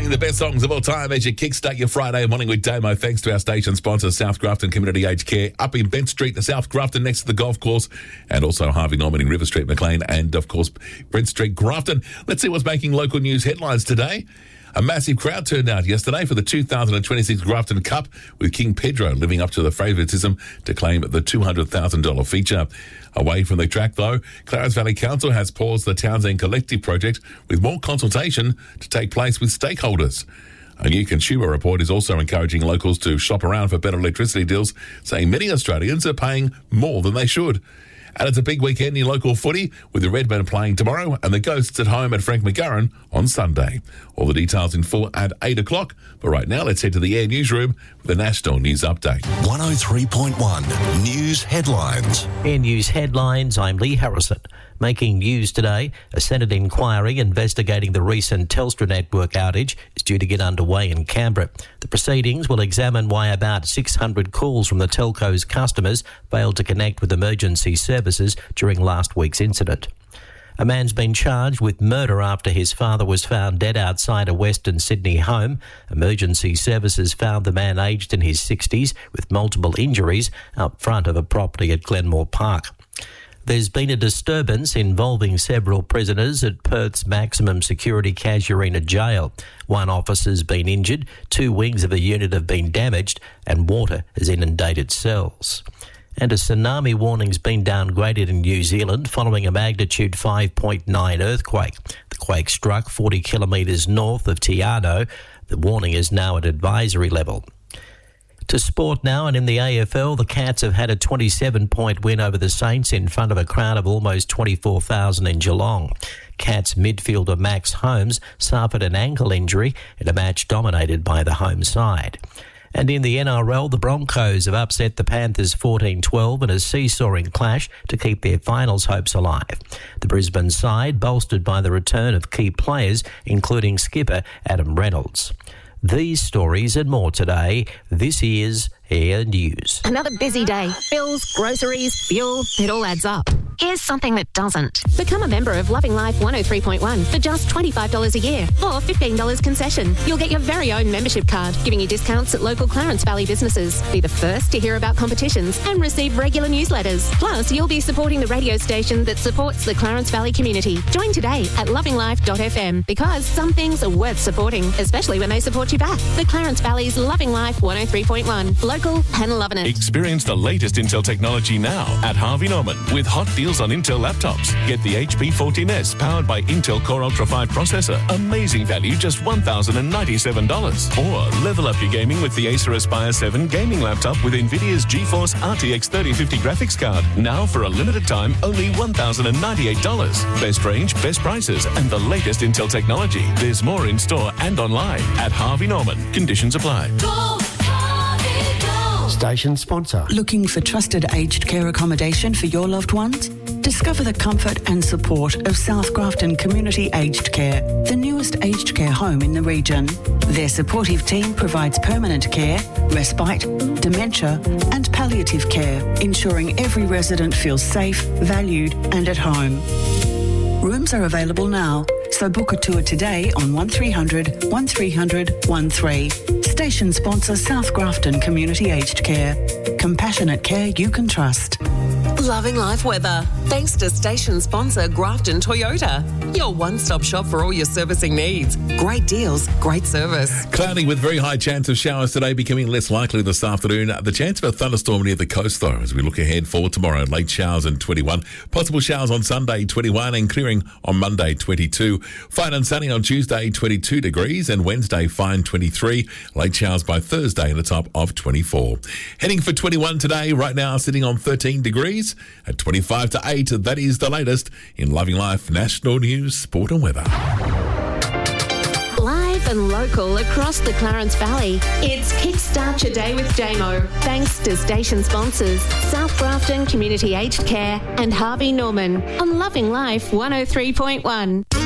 Playing the best songs of all time as you kickstart your Friday morning with Damo, thanks to our station sponsor, South Grafton Community Aged Care, up in Bent Street, South Grafton, next to the golf course, and also Harvey Norman in River Street, Maclean, and of course, Brent Street, Grafton. Let's see what's making local news headlines today. A massive crowd turned out yesterday for the 2026 Grafton Cup, with King Pedro living up to the favouritism to claim the $200,000 feature. Away from the track, though, Clarence Valley Council has paused the Townsend Collective project with more consultation to take place with stakeholders. A new consumer report is also encouraging locals to shop around for better electricity deals, saying many Australians are paying more than they should. And it's a big weekend in local footy, with the Redmen playing tomorrow and the Ghosts at home at Frank McGarren on Sunday. All the details in full at 8 o'clock. But right now, let's head to the Air Newsroom with the National News Update. 103.1 News Headlines. Air News Headlines, I'm Lee Harrison. Making news today, a Senate inquiry investigating the recent Telstra network outage is due to get underway in Canberra. The proceedings will examine why about 600 calls from the telco's customers failed to connect with emergency services during last week's incident. A man's been charged with murder after his father was found dead outside a Western Sydney home. Emergency services found the man aged in his 60s with multiple injuries up front of a property at Glenmore Park. There's been a disturbance involving several prisoners at Perth's maximum security Casuarina jail. One officer's been injured, 2 wings of a unit have been damaged, and water has inundated cells. And a tsunami warning's been downgraded in New Zealand following a magnitude 5.9 earthquake. The quake struck 40 kilometres north of Te Anau. The warning is now at advisory level. To sport now, and in the AFL, the Cats have had a 27-point win over the Saints in front of a crowd of almost 24,000 in Geelong. Cats midfielder Max Holmes suffered an ankle injury in a match dominated by the home side. And in the NRL, the Broncos have upset the Panthers 14-12 in a seesawing clash to keep their finals hopes alive. The Brisbane side bolstered by the return of key players, including skipper Adam Reynolds. These stories and more today. This is Air News. Another busy day. Bills, groceries, fuel, it all adds up. Here's something that doesn't. Become a member of Loving Life 103.1 for just $25 a year or $15 concession. You'll get your very own membership card, giving you discounts at local Clarence Valley businesses. Be the first to hear about competitions and receive regular newsletters. Plus, you'll be supporting the radio station that supports the Clarence Valley community. Join today at lovinglife.fm, because some things are worth supporting, especially when they support you back. The Clarence Valley's Loving Life 103.1. Local and loving it. Experience the latest Intel technology now at Harvey Norman with hot deals on Intel laptops. Get the HP 14S powered by Intel Core Ultra 5 processor. Amazing value, just $1,097. Or level up your gaming with the Acer Aspire 7 gaming laptop with NVIDIA's GeForce RTX 3050 graphics card. Now for a limited time, only $1,098. Best range, best prices, and the latest Intel technology. There's more in store and online at Harvey Norman. Conditions apply. Go! Station sponsor. Looking for trusted aged care accommodation for your loved ones? Discover the comfort and support of South Grafton Community Aged Care, the newest aged care home in the region. Their supportive team provides permanent care, respite, dementia and palliative care, ensuring every resident feels safe, valued and at home. Rooms are available now, so book a tour today on 1300 1300 13. Station sponsor South Grafton Community Aged Care. Compassionate care you can trust. Loving life weather. Thanks to station sponsor Grafton Toyota. Your one-stop shop for all your servicing needs. Great deals, great service. Cloudy with very high chance of showers today, becoming less likely this afternoon. The chance of a thunderstorm near the coast, though, as we look ahead for tomorrow. Late showers in 21. Possible showers on Sunday, 21, and clearing on Monday, 22. Fine and sunny on Tuesday, 22 degrees, and Wednesday, fine, 23. Late showers by Thursday at a top of 24. Heading for 21 today, right now sitting on 13 degrees. At 25 to 8, that is the latest in Loving Life National News, Sport and Weather. Live and local across the Clarence Valley, it's Kickstart Your Day with Damo. Thanks to station sponsors South Grafton Community Aged Care and Harvey Norman on Loving Life 103.1.